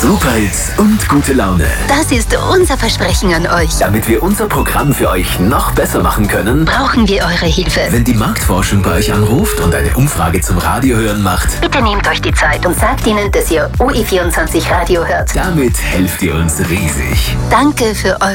Super Hits und gute Laune. Das ist unser Versprechen an euch. Damit wir unser Programm für euch noch besser machen können, Brauchen wir eure Hilfe. wenn die Marktforschung bei euch anruft und eine Umfrage zum Radiohören macht, Bitte nehmt euch die Zeit und sagt ihnen, dass ihr OE24 Radio hört. damit helft ihr uns riesig. Danke für eure